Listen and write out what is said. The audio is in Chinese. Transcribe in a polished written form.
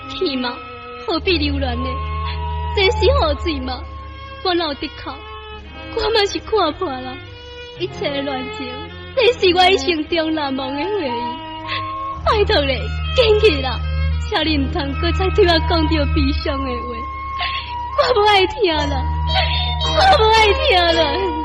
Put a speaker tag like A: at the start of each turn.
A: 天嘛，何必流恋呢？这是雨水嘛，我哪有得靠？我嘛是看破了，一切的恋情，这是我一生中难忘的回忆。拜托咧，坚持啦，请你唔通搁再对我讲着悲伤的话，我不爱听啦，我不爱听啦。